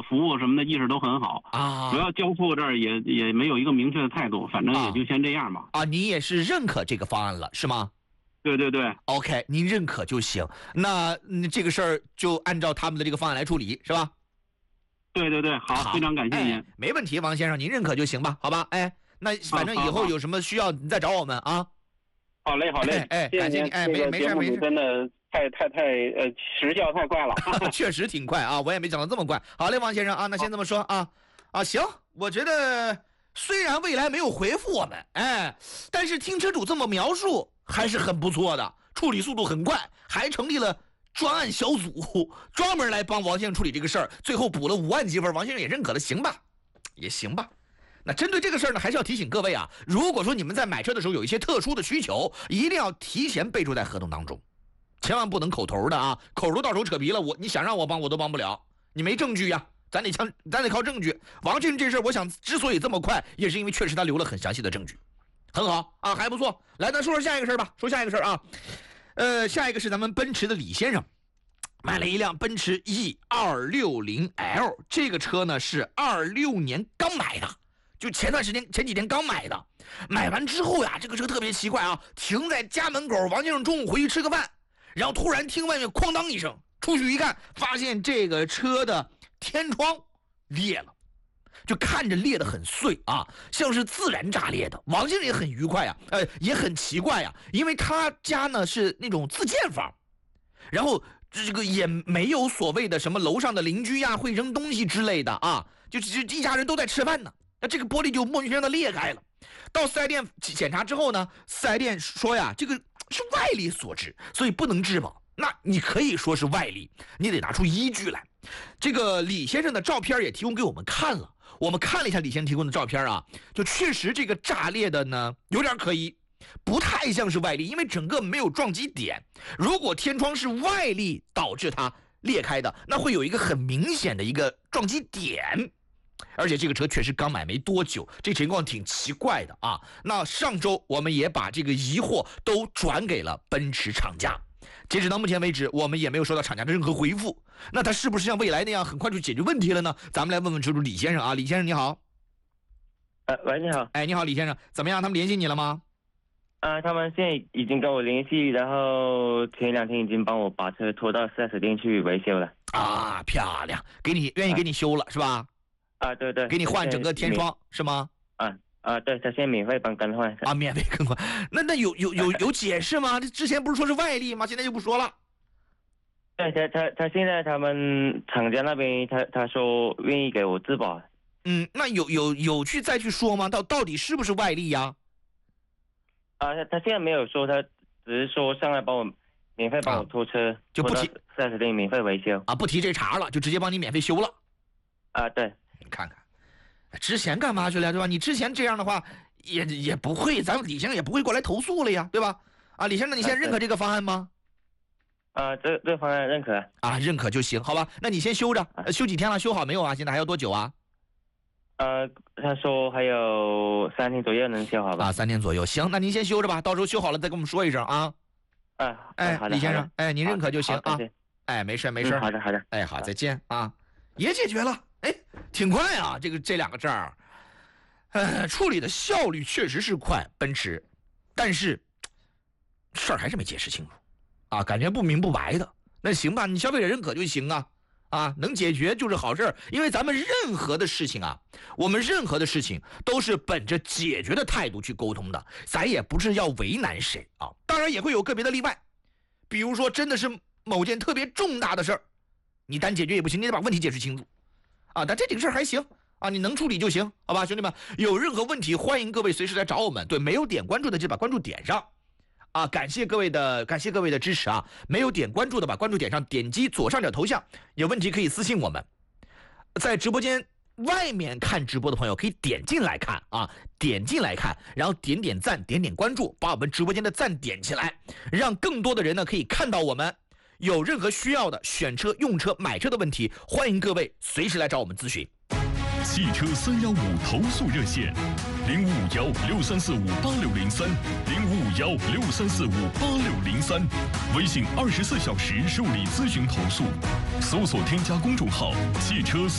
服务什么的意识都很好啊。 主要交付这儿也没有一个明确的态度，反正也就先这样吧。 你也是认可这个方案了是吗？ 对对对 ，OK， 您认可就行。那这个事儿就按照他们的这个方案来处理，是吧？ 对对对，好，非常感谢您。 没问题，王先生，您认可就行吧？好吧，那反正以后有什么需要你再找我们啊。 好嘞，好嘞， 感谢您，没事， 真的太时效太快了， 确实挺快啊，我也没想到这么快。好嘞，王先生啊，那先这么说啊，行，我觉得虽然未来没有回复我们，但是听车主这么描述还是很不错的，处理速度很快，还成立了专案小组，专门来帮王先生处理这个事儿，最后补了5万积分，王先生也认可了，行吧？也行吧。那针对这个事儿呢，还是要提醒各位啊，如果说你们在买车的时候有一些特殊的需求，一定要提前备注在合同当中，千万不能口头的啊，口头到手扯皮了，你想让我帮我都帮不了，你没证据呀，咱得靠证据。王先生这事儿，我想之所以这么快，也是因为确实他留了很详细的证据，很好啊，还不错。来，咱说下一个事儿吧，下一个是咱们奔驰的李先生。买了一辆奔驰 E260L， 这个车呢是26年刚买的，就前几天刚买的。买完之后呀，这个车特别奇怪啊，停在家门口，王先生中午回去吃个饭，然后突然听外面哐当一声，出去一看，发现这个车的天窗裂了，就看着裂得很碎啊，像是自然炸裂的。王先生也很愉快啊，也很奇怪啊，因为他家呢是那种自建房，然后这个也没有所谓的什么楼上的邻居呀会扔东西之类的啊，就一家人都在吃饭呢，那这个玻璃就莫名其妙的裂开了。到四 S 店检查之后呢，四 S 店说呀，这个是外力所致，所以不能质保。那你可以说是外力，你得拿出依据来。这个李先生的照片也提供给我们看了，我们看了一下李先生提供的照片啊，就确实这个炸裂的呢有点可疑，不太像是外力，因为整个没有撞击点。如果天窗是外力导致它裂开的，那会有一个很明显的一个撞击点。而且这个车确实刚买没多久，这情况挺奇怪的啊。那上周我们也把这个疑惑都转给了奔驰厂家，截止到目前为止，我们也没有收到厂家的任何回复。那他是不是像未来那样很快就解决问题了呢？咱们来问问车主李先生啊，李先生你好。 喂，你好。 你好，李先生，怎么样？他们联系你了吗？ 他们现在已经跟我联系，然后前2天已经帮我把车拖到 4S 店去维修了。 啊，漂亮，愿意给你修了是吧？ 对对， 给你换整个天窗是吗？ 对，他现在免费帮更换。 免费更换。那有解释吗？之前不是说是外力吗？现在就不说了。 对，他现在他们厂家那边他说愿意给我质保。 那有再去说吗？到底是不是外力呀？ 他现在没有说，他只是说上来免费帮我拖车， 就不提 4S 店免费维修不提这茬了，就直接帮你免费修了。 对， 你看看，之前干嘛去了，对吧？你之前这样的话，也不会，咱们李先生也不会过来投诉了呀，对吧？李先生，你现在认可这个方案吗？ 这方案认可认可就行，好吧？那你先修着，修几天了？修好没有啊？现在还要多久啊？ 他说还有3天左右能修好吧 ？3天左右，行，那您先修着吧，到时候修好了再跟我们说一声啊。 好的， 李先生，您认可就行啊。没事。 好的。 好，再见啊。也解决了，挺快啊，这2个证儿，处理的效率确实是快，奔驰，但是事儿还是没解释清楚感觉不明不白的。那行吧，你消费者认可就行能解决就是好事，因为咱们任何的事情我们任何的事情都是本着解决的态度去沟通的，咱也不是要为难谁当然也会有个别的例外，比如说真的是某件特别重大的事儿，你单解决也不行，你得把问题解释清楚但这几个事儿还行你能处理就行，好吧，兄弟们，有任何问题欢迎各位随时来找我们。对，没有点关注的就把关注点上感谢各位的支持没有点关注的把关注点上，点击左上角头像，有问题可以私信我们。在直播间外面看直播的朋友可以点进来看点进来看，然后点点赞，点点关注，把我们直播间的赞点起来，让更多的人呢可以看到我们。有任何需要的选车、用车、买车的问题，欢迎各位随时来找我们咨询。 汽车315投诉热线：055163458603，055163458603，微信24小时受理咨询投诉，搜索添加公众号“汽车